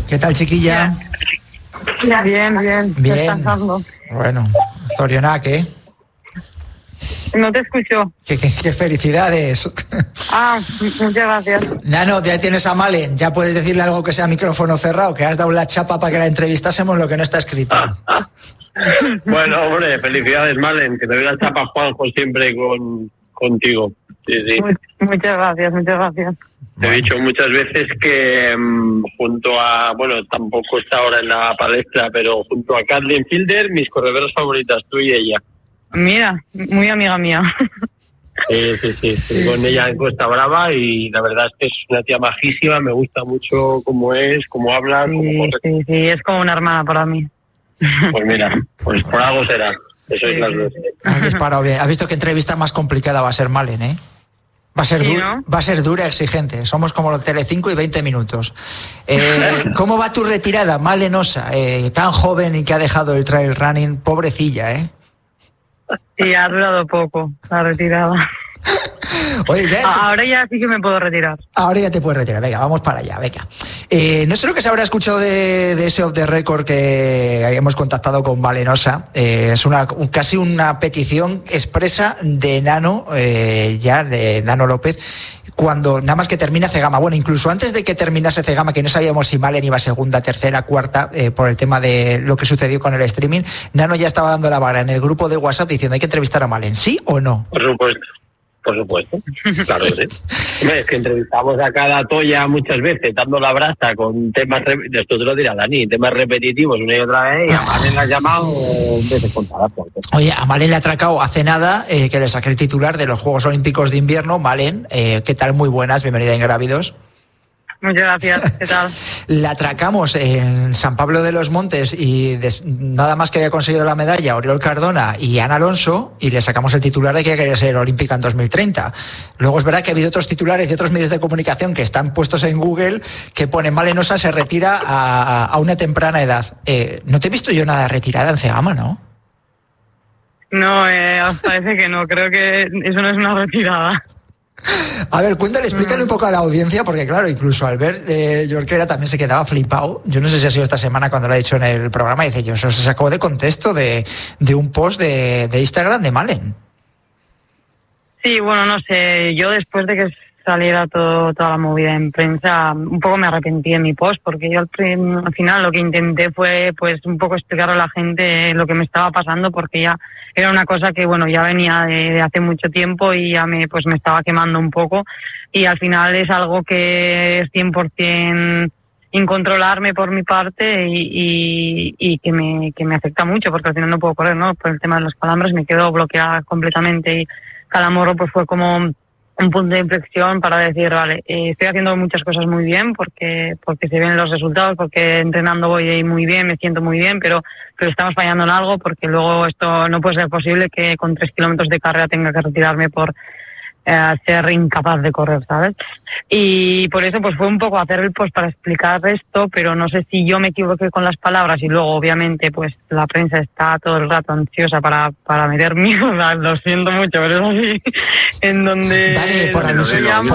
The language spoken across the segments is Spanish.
¿Qué tal, chiquilla? Bien. Descansando. Bueno, Zorionak, ¿eh? No te escucho. ¡Qué felicidades! Muchas gracias. Nano, ya tienes a Malen. Ya puedes decirle algo que sea micrófono cerrado, que has dado la chapa para que la entrevistásemos lo que no está escrito. Bueno, hombre, felicidades, Malen. Que te dé la chapa, Juanjo, siempre contigo. Sí. Muchas gracias. Te he dicho muchas veces que junto a, tampoco está ahora en la palestra, pero junto a Kathleen Fielder, mis corredoras favoritas, tú y ella. Mira, muy amiga mía. Sí. Estoy con ella en Costa Brava y la verdad es que es una tía majísima, me gusta mucho cómo es, cómo habla. Sí, es como una hermana para mí. Pues mira, pues por algo será. Eso es las dos. Has disparado bien. ¿Has visto qué entrevista más complicada va a ser Malen, eh? Va a ser dura, exigente. Somos como los Telecinco y 20 minutos. ¿Cómo va tu retirada, Malenosa? Tan joven y que ha dejado el trail running, pobrecilla, ¿eh? Sí, ha durado poco la retirada. Oye, ahora ya sí que me puedo retirar. Ahora ya te puedes retirar. Venga, vamos para allá, venga. No sé lo que se habrá escuchado de ese off the record que habíamos contactado con Malenosa. Es casi una petición expresa de Nano, de Nano López, cuando nada más que termina Cegama. Bueno, incluso antes de que terminase Cegama, que no sabíamos si Malen iba segunda, tercera, cuarta, por el tema de lo que sucedió con el streaming, Nano ya estaba dando la vara en el grupo de WhatsApp diciendo hay que entrevistar a Malen, ¿sí o no? Por supuesto, claro que sí. Hombre, es que entrevistamos a cada toya muchas veces, dando la brasa con temas, esto te lo dirá Dani, temas repetitivos una y otra vez, y a Malen la has llamado veces contadas. Oye, a Malen le ha atracado hace nada que le saqué el titular de los Juegos Olímpicos de Invierno. Malen, ¿qué tal? Muy buenas, bienvenida a Ingrávidos. Muchas gracias, ¿qué tal? La atracamos en San Pablo de los Montes y nada más que había conseguido la medalla Oriol Cardona y Ana Alonso, y le sacamos el titular de que quería ser olímpica en 2030. Luego es verdad que ha habido otros titulares de otros medios de comunicación que están puestos en Google que pone Malenosa se retira a una temprana edad. No te he visto yo nada retirada en Cegama, ¿no? No, parece que no, creo que eso no es una retirada. A ver, explícale un poco a la audiencia, porque claro, incluso Albert Jorquera también se quedaba flipado. Yo no sé si ha sido esta semana cuando lo ha dicho en el programa, y dice, yo eso se sacó de contexto de un post de Instagram de Malen. Sí, bueno, no sé, yo después de que saliera toda la movida en prensa, un poco me arrepentí de mi post, porque yo al final lo que intenté fue pues un poco explicar a la gente lo que me estaba pasando, porque ya era una cosa que bueno ya venía de hace mucho tiempo y ya me estaba quemando un poco, y al final es algo que es 100% incontrolarme por mi parte y que me afecta mucho, porque al final no puedo correr, ¿no? Por el tema de los calambres me quedo bloqueada completamente, y Calamorro pues fue como un punto de inflexión para decir, vale, estoy haciendo muchas cosas muy bien porque se ven los resultados, porque entrenando voy muy bien, me siento muy bien, pero estamos fallando en algo, porque luego esto no puede ser posible que con 3 kilómetros de carrera tenga que retirarme por ser incapaz de correr, ¿sabes? Y por eso pues fue un poco hacer el post para explicar esto, pero no sé si yo me equivoqué con las palabras, y luego obviamente pues la prensa está todo el rato ansiosa para meter mierda, lo siento mucho, pero es así, en donde Dani, por alusiones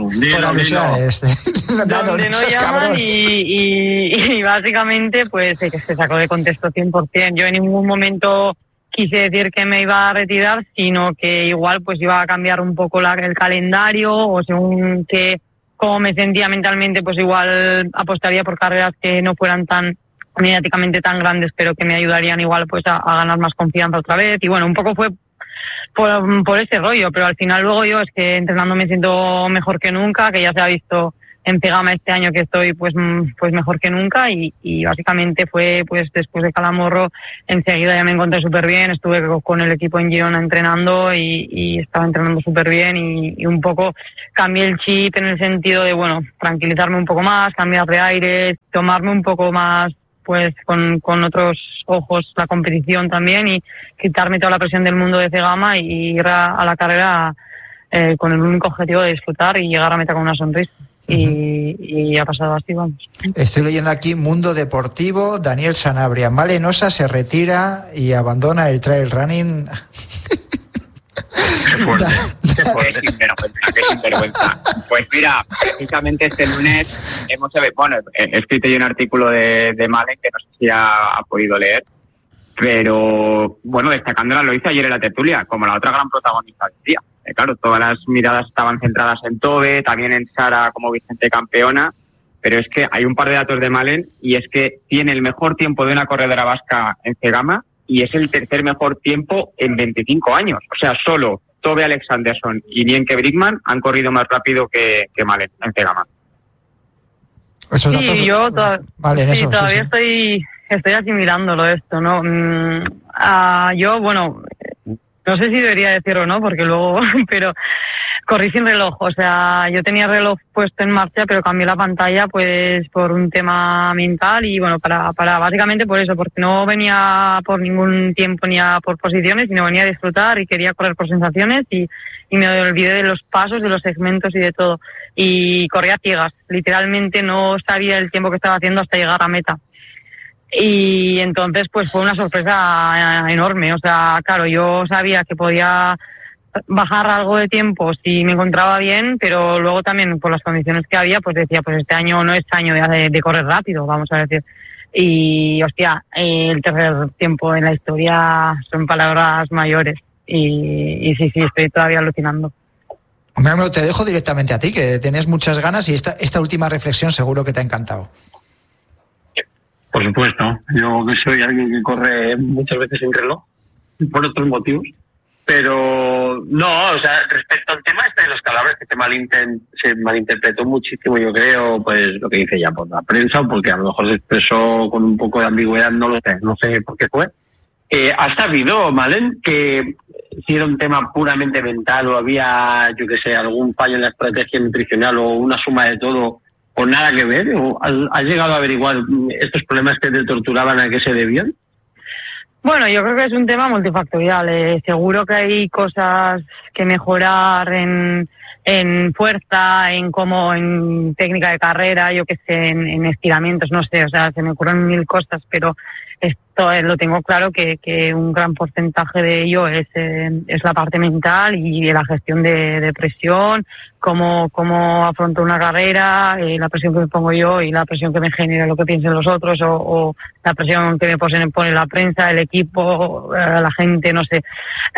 donde no llaman y básicamente pues se sacó de contexto 100%. Yo en ningún momento quise decir que me iba a retirar, sino que igual pues iba a cambiar un poco el calendario, o según que cómo me sentía mentalmente, pues igual apostaría por carreras que no fueran tan mediáticamente tan grandes, pero que me ayudarían igual pues a ganar más confianza otra vez. Y bueno, un poco fue por ese rollo, pero al final luego yo es que entrenando me siento mejor que nunca, que ya se ha visto en Cegama este año que estoy pues mejor que nunca, y básicamente fue pues después de Calamorro enseguida ya me encontré súper bien, estuve con el equipo en Girona entrenando y estaba entrenando súper bien, y un poco cambié el chip en el sentido de bueno, tranquilizarme un poco más, cambiar de aire, tomarme un poco más pues con otros ojos la competición también, y quitarme toda la presión del mundo de Cegama y ir a la carrera con el único objetivo de disfrutar y llegar a meta con una sonrisa. Y ha pasado así, vamos. Estoy leyendo aquí Mundo Deportivo, Daniel Sanabria, Malenosa se retira y abandona el trail running. Qué sinvergüenza. Pues mira, precisamente este lunes he escrito yo un artículo de Malen que no sé si ha podido leer, pero bueno, destacándola lo hice ayer en la tertulia, como la otra gran protagonista del día. Claro, todas las miradas estaban centradas en Tobe, también en Sara como vigente campeona, pero es que hay un par de datos de Malen y es que tiene el mejor tiempo de una corredora vasca en Cegama y es el tercer mejor tiempo en 25 años. O sea, solo Tobe Alexanderson y Nienke Brickman han corrido más rápido que Malen en Cegama. Esos datos... Sí, yo todavía estoy asimilándolo esto, ¿no? Yo, bueno, no sé si debería decirlo o no, porque luego, pero corrí sin reloj, o sea, yo tenía el reloj puesto en marcha, pero cambié la pantalla pues por un tema mental y bueno, para básicamente por eso, porque no venía por ningún tiempo ni por posiciones, sino venía a disfrutar y quería correr por sensaciones y me olvidé de los pasos, de los segmentos y de todo. Y corría ciegas, literalmente no sabía el tiempo que estaba haciendo hasta llegar a meta. Y entonces pues fue una sorpresa enorme, o sea, claro, yo sabía que podía bajar algo de tiempo si me encontraba bien, pero luego también por las condiciones que había, pues decía, pues este año no es año de correr rápido, vamos a decir. Y hostia, el tercer tiempo en la historia son palabras mayores y sí, estoy todavía alucinando. Hombre, te dejo directamente a ti, que tenés muchas ganas y esta última reflexión seguro que te ha encantado. Por supuesto, yo que soy alguien que corre muchas veces en reloj, por otros motivos, pero no, o sea, respecto al tema este de los calabres que se malinterpretó muchísimo, yo creo, pues lo que dice ya por la prensa, o porque a lo mejor se expresó con un poco de ambigüedad, no sé por qué fue. ¿Has sabido, Malen, que si era un tema puramente mental o había, yo que sé, algún fallo en la estrategia nutricional o una suma de todo, o nada que ver? ¿O has llegado a averiguar estos problemas que te torturaban a qué se debían? Bueno, yo creo que es un tema multifactorial. Seguro que hay cosas que mejorar en fuerza, en técnica de carrera, yo que sé, en estiramientos, no sé, o sea, se me ocurren mil cosas, pero esto lo tengo claro que un gran porcentaje de ello es la parte mental y la gestión de presión, cómo afronto una carrera, la presión que me pongo yo y la presión que me genera lo que piensen los otros o la presión que me pone la prensa, el equipo, la gente, no sé.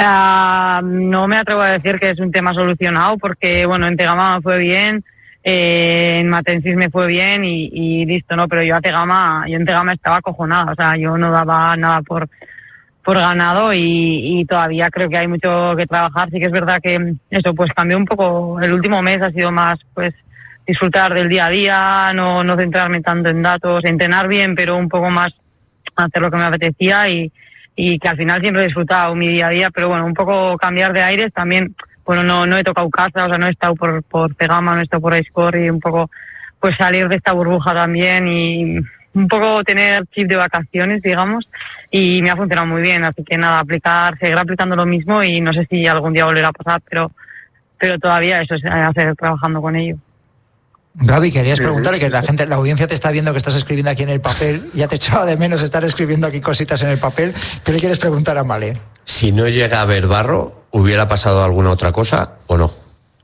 No me atrevo a decir que es un tema solucionado porque, bueno, en Tegama me fue bien, en Matensis me fue bien y listo, ¿no? Pero yo en Tegama estaba acojonada, o sea, yo no daba nada por ganado y todavía creo que hay mucho que trabajar. Sí que es verdad que eso pues cambió un poco. El último mes ha sido más pues disfrutar del día a día, no centrarme tanto en datos, entrenar bien, pero un poco más hacer lo que me apetecía y que al final siempre he disfrutado mi día a día, pero bueno, un poco cambiar de aires también. Bueno, no he tocado casa, o sea, no he estado por Tegama, no he estado por Ice y un poco pues salir de esta burbuja también y un poco tener chip de vacaciones, digamos, y me ha funcionado muy bien, así que nada, seguir aplicando lo mismo y no sé si algún día volverá a pasar, pero todavía eso es hacer trabajando con ello. Gaby, querías preguntarle que la audiencia te está viendo que estás escribiendo aquí en el papel, ya te echaba de menos estar escribiendo aquí cositas en el papel. ¿Qué le quieres preguntar a Malen? Si no llega a haber barro, ¿hubiera pasado alguna otra cosa o no?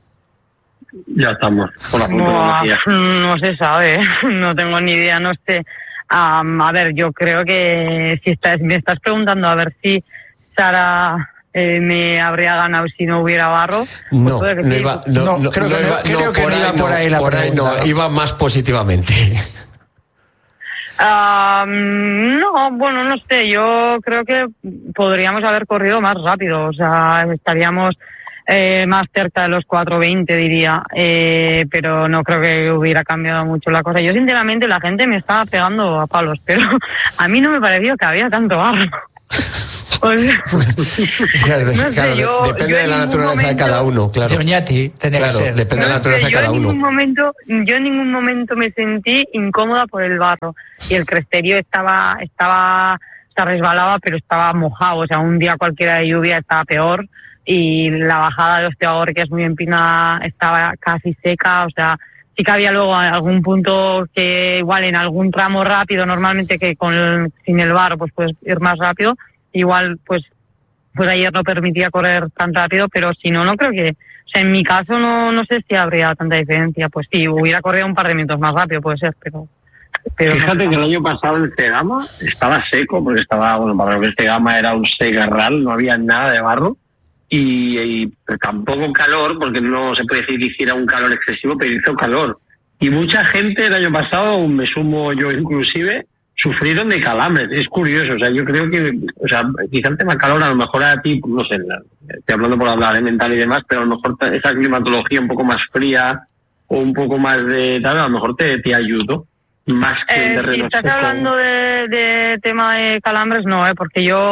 Ya estamos con la futurología. No se sabe, no tengo ni idea, no sé. A ver, yo creo que si me estás preguntando a ver si Sara me habría ganado si no hubiera barro. No, pues no iba, creo que no iba por ahí la pregunta. No, iba más positivamente. No, bueno, no sé, yo creo que podríamos haber corrido más rápido, o sea, estaríamos más cerca de los 4:20 diría, pero no creo que hubiera cambiado mucho la cosa. Yo sinceramente la gente me estaba pegando a palos, pero a mí no me pareció que había tanto barro. O sea, no sé, depende de la naturaleza de cada uno, claro. Depende de la naturaleza de cada uno. Yo en ningún momento me sentí incómoda por el barro y el cresterio se resbalaba, pero estaba mojado, o sea, un día cualquiera de lluvia estaba peor y la bajada de Osteagor, que es muy empinada, estaba casi seca, o sea, sí que había luego algún punto que igual en algún tramo rápido, normalmente que sin el barro pues puedes ir más rápido, igual pues pues ayer no permitía correr tan rápido, pero si no, no creo que... O sea, en mi caso no sé si habría tanta diferencia. Pues sí, hubiera corrido un par de minutos más rápido, puede ser, pero Fíjate no. que el año pasado el Cegama estaba seco, porque estaba, bueno, para lo que el Cegama era un segarral, no había nada de barro, y tampoco calor, porque no se puede decir que hiciera un calor excesivo, pero hizo calor. Y mucha gente el año pasado, me sumo yo inclusive, sufrieron de calambres. Es curioso, o sea, yo creo que, o sea, quizá el tema calor a lo mejor a ti, no sé, estoy hablando por hablar mental y demás, pero a lo mejor esa climatología un poco más fría o un poco más de tal, a lo mejor te ayudó. Más que el terreno si estás seco. hablando de tema de calambres, no, porque yo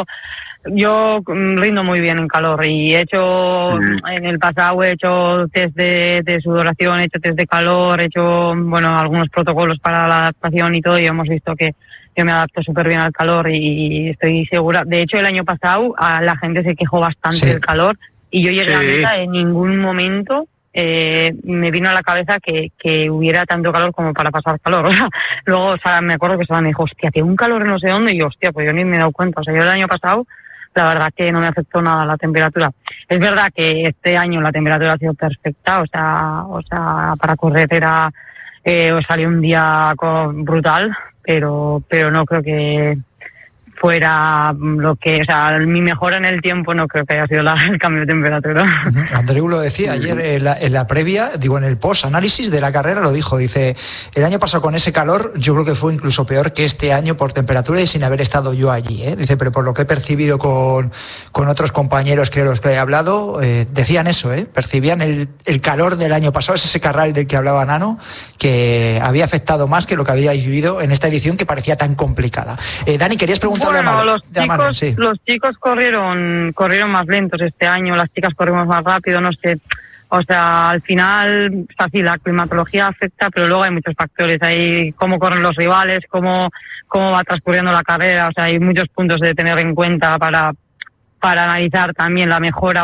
rindo muy bien en calor y he hecho, en el pasado he hecho test de sudoración, he hecho test de calor, he hecho, bueno, algunos protocolos para la adaptación y todo, y hemos visto que yo me adapto súper bien al calor y estoy segura. De hecho, el año pasado la gente se quejó bastante del calor y yo llegué a meta, en ningún momento me vino a la cabeza que hubiera tanto calor como para pasar calor. O sea, luego, o sea, me acuerdo que Sara me dijo, hostia, que un calor en no sé dónde, y yo, hostia, pues yo ni me he dado cuenta. O sea, yo el año pasado, la verdad que no me afectó nada la temperatura. Es verdad que este año la temperatura ha sido perfecta, o sea, para correr salió un día brutal, pero no creo que fuera lo que, o sea, mi mejora en el tiempo no creo que haya sido el cambio de temperatura. Andreu lo decía ayer en la previa, digo, en el post-análisis de la carrera lo dijo, dice, el año pasado con ese calor yo creo que fue incluso peor que este año por temperatura y sin haber estado yo allí, ¿eh? Dice, pero por lo que he percibido con otros compañeros que los que he hablado, decían eso, percibían el calor del año pasado, es ese carral del que hablaba Nano, que había afectado más que lo que habíais vivido en esta edición que parecía tan complicada. Dani, querías preguntarle los chicos corrieron más lentos este año, las chicas corrimos más rápido, no sé, o sea, al final, o sea, sí, la climatología afecta, pero luego hay muchos factores, hay cómo corren los rivales, cómo va transcurriendo la carrera, o sea, hay muchos puntos de tener en cuenta para analizar también la mejora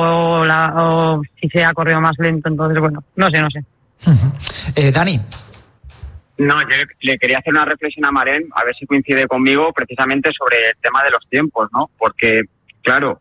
o si se ha corrido más lento, entonces, bueno, no sé. Dani. No, yo le quería hacer una reflexión a Maren, a ver si coincide conmigo, precisamente sobre el tema de los tiempos, ¿no? Porque, claro,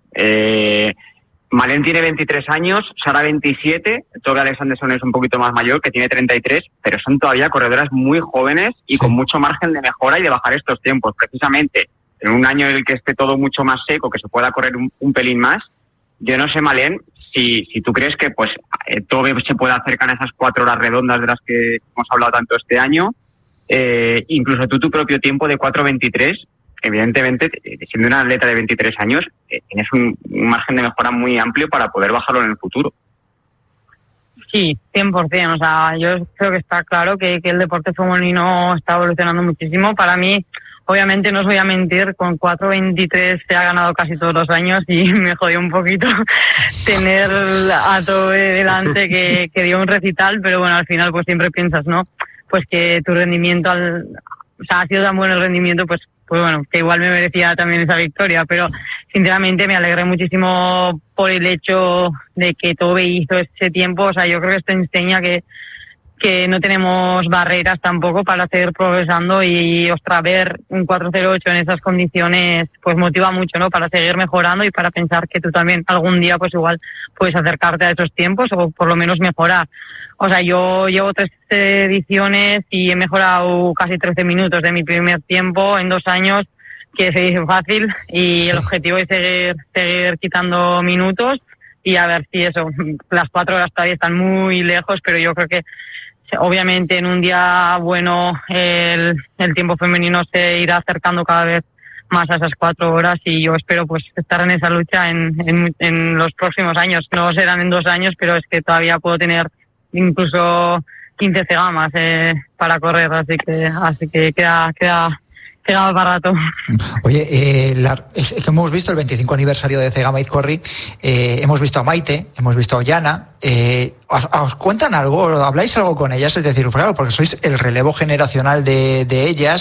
Maren tiene 23 años, Sara 27, Toby Alexanderson es un poquito más mayor, que tiene 33, pero son todavía corredoras muy jóvenes y con mucho margen de mejora y de bajar estos tiempos. Precisamente, en un año en el que esté todo mucho más seco, que se pueda correr un pelín más, yo no sé, Malen, si tú crees que pues Toby se puede acercar a esas 4 horas redondas de las que hemos hablado tanto este año, incluso tu propio tiempo de 4:23, evidentemente, siendo una atleta de 23 años, tienes un margen de mejora muy amplio para poder bajarlo en el futuro. Sí, 100%. O sea, yo creo que está claro que el deporte femenino está evolucionando muchísimo. Para mí, obviamente, no os voy a mentir, con 4:23 se ha ganado casi todos los años y me jodió un poquito tener a Toby delante que dio un recital, pero bueno, al final pues siempre piensas, ¿no? Pues que tu rendimiento, o sea, ha sido tan bueno el rendimiento, pues bueno, que igual me merecía también esa victoria, pero sinceramente me alegré muchísimo por el hecho de que Toby hizo ese tiempo. O sea, yo creo que esto enseña que no tenemos barreras tampoco para seguir progresando y, ostras, ver un 4:08 en esas condiciones pues motiva mucho, ¿no? Para seguir mejorando y para pensar que tú también algún día pues igual puedes acercarte a esos tiempos o por lo menos mejorar. O sea, yo llevo 3 ediciones y he mejorado casi 13 minutos de mi primer tiempo en 2 años, que se dice fácil, y el objetivo es seguir quitando minutos y a ver si eso, las 4 horas todavía están muy lejos, pero yo creo que obviamente en un día bueno el tiempo femenino se irá acercando cada vez más a esas 4 horas y yo espero pues estar en esa lucha en los próximos años. No serán en 2 años, pero es que todavía puedo tener incluso 15 cegamas para correr, así que queda para rato. Oye, es que hemos visto el 25 aniversario de Cegama Izkorri, hemos visto a Maite, hemos visto a Ollana, ¿os cuentan algo? ¿Habláis algo con ellas? Es decir, claro, porque sois el relevo generacional de ellas,